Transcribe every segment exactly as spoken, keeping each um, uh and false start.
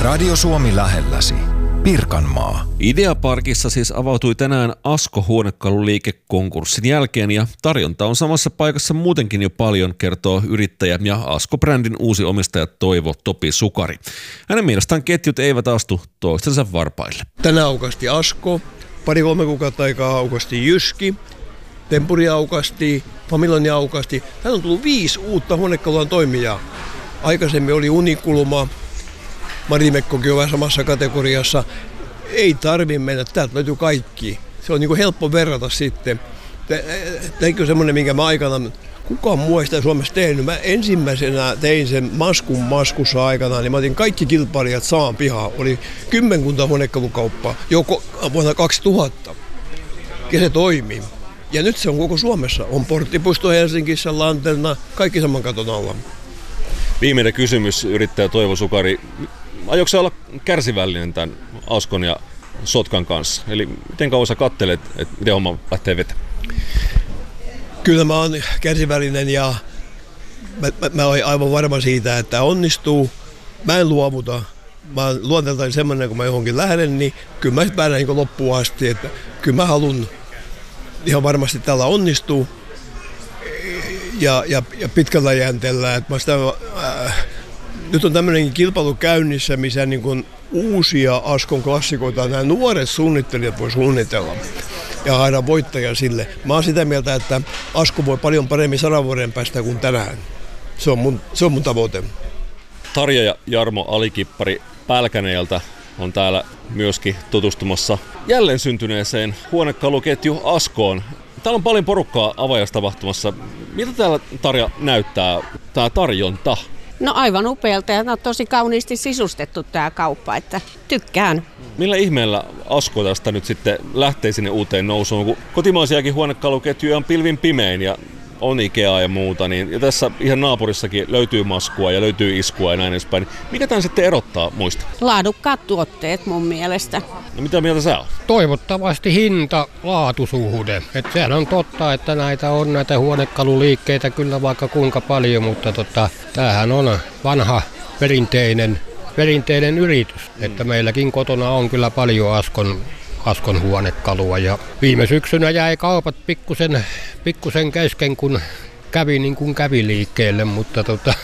Radio Suomi lähelläsi. Pirkanmaa. Ideaparkissa siis avautui tänään Asko-huonekaluliike konkurssin jälkeen ja tarjonta on samassa paikassa muutenkin jo paljon, kertoo yrittäjä ja Asko-brändin uusi omistaja Toivo Topi Sukari. Hänen mielestään ketjut eivät astu toistensa varpaille. Tänään aukasti Asko, pari-kolme kuukautta aikaa aukasti Jyski, Tempuri aukasti, Familoni aukasti. Täällä on tullut viisi uutta huonekalualan toimijaa. Aikaisemmin oli Unikulma, Marimekkokin on vähän samassa kategoriassa. Ei tarvitse mennä, täältä löytyy kaikki. Se on niin kuin helppo verrata sitten. Tämäkin on semmoinen, minkä mä aikana, kukaan muu ei sitä Suomessa tehnyt. Mä ensimmäisenä tein sen maskun maskussa aikana, niin mä otin kaikki kilpailijat saan pihaan. Oli kymmenkunta huonekalukauppaa, joko vuonna kaksituhatta. Ja se toimii. Ja nyt se on koko Suomessa. On Porttipuisto Helsingissä, Lanterna, kaikki saman katon alla. Viimeinen kysymys, yrittäjä Toivo Sukari. Aiotko sä olla kärsivällinen tämän Askon ja Sotkan kanssa? Eli miten kauan sä katselet, että miten homma lähtee vetämään? Kyllä mä oon kärsivällinen ja mä, mä, mä oon aivan varma siitä, että onnistuu. Mä en luovuta. Mä oon luonteeltani semmoinen, kun mä johonkin lähden, niin kyllä mä päädän niin loppuun asti. Että kyllä mä haluan ihan varmasti tällä onnistuu. Ja, ja, ja pitkällä jänteellä. Että mä sitä, äh, nyt on tämmöinen kilpailu käynnissä, missä niin kuin uusia Askon klassikoita nämä nuoret suunnittelijat voi suunnitella ja haida voittajia sille. Mä oon sitä mieltä, että Asko voi paljon paremmin sadan vuoden päästä kuin tänään. Se on mun, se on mun tavoite. Tarja ja Jarmo Alikippari Pälkäneeltä on täällä myöskin tutustumassa jälleen syntyneeseen huonekaluketju Askoon. Täällä on paljon porukkaa avaajastapahtumassa. Mitä täällä, Tarja, näyttää tämä tarjonta? No aivan upealta ja no, tosi kauniisti sisustettu tämä kauppa, että tykkään. Millä ihmeellä Asko tästä nyt sitten lähtee sinne uuteen nousuun, kun kotimaisiakin huonekaluketjuja on pilvin pimein ja on Ikeaa ja muuta, niin ja tässä ihan naapurissakin löytyy maskua ja löytyy iskua ja näin edespäin. Mikä tämän sitten erottaa muista? Laadukkaat tuotteet mun mielestä. No mitä mieltä sä oot? Toivottavasti hinta-laatusuhde. Että sehän on totta, että näitä on näitä huonekaluliikkeitä kyllä vaikka kuinka paljon, mutta tota, tämähän on vanha perinteinen, perinteinen yritys. Mm. Että meilläkin kotona on kyllä paljon Askon Askon huonekalua ja viime syksynä jäi kaupat pikkusen, pikkusen kesken, kun kävi niin kuin kävi liikkeelle, mutta tota,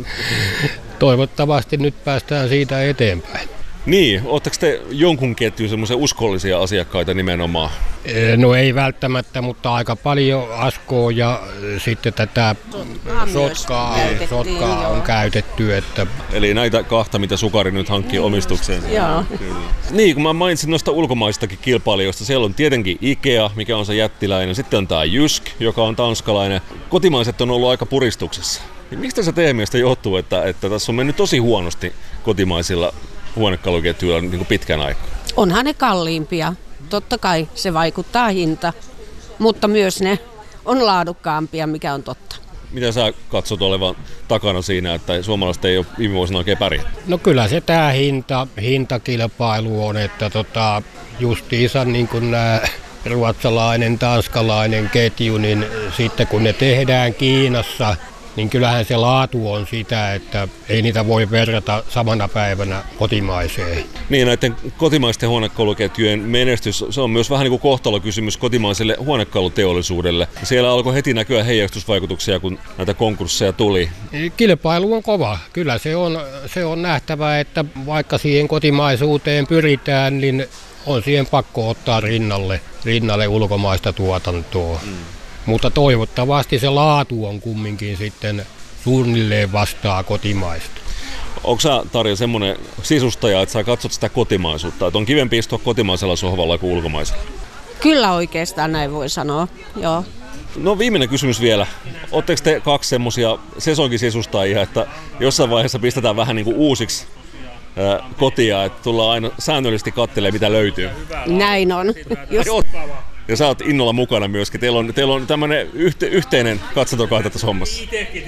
toivottavasti nyt päästään siitä eteenpäin. Niin, ootteko te jonkun ketjun semmoisia uskollisia asiakkaita nimenomaan? No ei välttämättä, mutta aika paljon Askoa ja sitten tätä sotkaa, sotkaa on käytetty. Että eli näitä kahta, mitä Sukari nyt hankkii omistukseen. Joo. Niin, kun mä mainitsin noista ulkomaistakin kilpailijoista, siellä on tietenkin Ikea, mikä on se jättiläinen, sitten on tää Jysk, joka on tanskalainen. Kotimaiset on ollut aika puristuksessa. Niin mistä se teidän mielestä johtuu, että, että tässä on mennyt tosi huonosti kotimaisilla huonekaluketjuilla niin kuin pitkän aikaa? Onhan ne kalliimpia. Totta kai se vaikuttaa hinta, mutta myös ne on laadukkaampia, mikä on totta. Mitä sä katsot olevan takana siinä, että suomalaiset ei ole viime vuosina oikein pärjää? No kyllä se tämä hinta, hintakilpailu on, että tota, justiinsa niin kuin nämä ruotsalainen, tanskalainen ketju, niin sitten kun ne tehdään Kiinassa, niin kyllähän se laatu on sitä, että ei niitä voi verrata samana päivänä kotimaiseen. Niin, näiden kotimaisten huonekaluketjujen menestys, se on myös vähän niin kuin kohtalokysymys kotimaiselle huonekaluteollisuudelle. Siellä alkoi heti näkyä heijastusvaikutuksia, kun näitä konkursseja tuli. Kilpailu on kova. Kyllä se on, se on nähtävä, että vaikka siihen kotimaisuuteen pyritään, niin on siihen pakko ottaa rinnalle, rinnalle ulkomaista tuotantoa. Mm. Mutta toivottavasti se laatu on kumminkin sitten suunnilleen vastaa kotimaista. Onko sä, Tarja, semmoinen sisustaja, että sä katsot sitä kotimaisuutta, että on kivempi istua kotimaisella sohvalla kuin ulkomaisella? Kyllä oikeastaan näin voi sanoa, joo. No viimeinen kysymys vielä. Oletteko te kaksi semmoisia sesonkin-sisustajia, että jossain vaiheessa pistetään vähän niin kuin uusiksi ää, kotia, että tullaan aina säännöllisesti katselemaan, mitä löytyy? Näin on. Just. Ja sä oot innolla mukana myöskin. Teillä on, teillä on tämmöinen yhte, yhteinen katsantokaita tässä hommassa.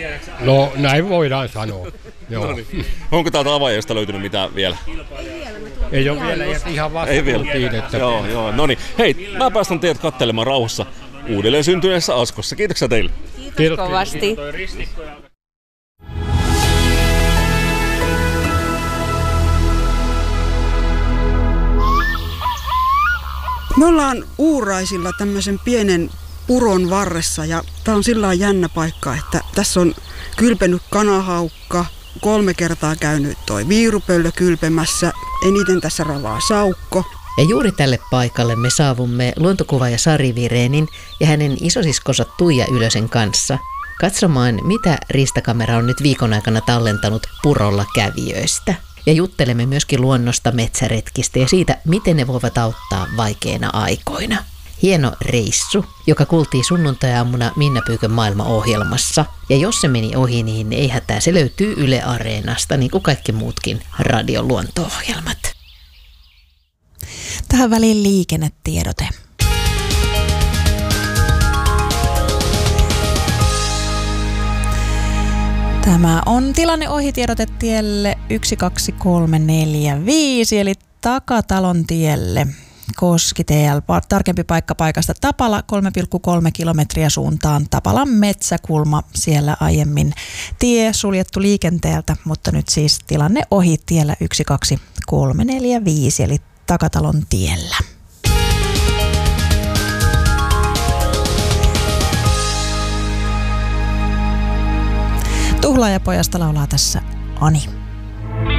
No näin voidaan sanoa. Joo. No niin. Onko täältä avaajasta löytynyt mitään vielä? Ei ole vielä ihan vasta. Ei vielä. Että joo, joo. No niin. Hei, mä päästän teidät katselemaan rauhassa uudelleen syntyneessä Askossa. Kiitoksia teille. Kiitos, Kiitos kovasti. Me ollaan Uuraisilla tämmöisen pienen puron varressa ja tää on sillä lailla jännä paikka, että tässä on kylpenyt kanahaukka, kolme kertaa käynyt toi viirupöllö kylpemässä, eniten tässä ravaa saukko. Ja juuri tälle paikalle me saavumme luontokuvaaja Sari Virenin ja hänen isosiskonsa Tuija Ylösen kanssa katsomaan, mitä riistakamera on nyt viikon aikana tallentanut purolla kävijöistä. Ja juttelemme myöskin luonnosta, metsäretkistä ja siitä, miten ne voivat auttaa vaikeina aikoina. Hieno reissu, joka kuultiin sunnuntai-aamuna Minna Pyykön maailmaohjelmassa. Ja jos se meni ohi, niin ei hätää, se löytyy Yle Areenasta, niin kuin kaikki muutkin radion luonto-ohjelmat. Tähän väliin liikennetiedote. Tämä on tilanne ohitiedote tielle yksi kaksi kolme neljä viisi eli Takatalon tielle. Koski T L, tarkempi paikka paikasta Tapala, kolme pilkku kolme kilometriä suuntaan Tapalan metsäkulma. Siellä aiemmin tie suljettu liikenteeltä, mutta nyt siis tilanne ohi tiellä yksi kaksi kolme neljä viisi eli Takatalon tiellä. Tuhlaajapojasta laulaa tässä Ani.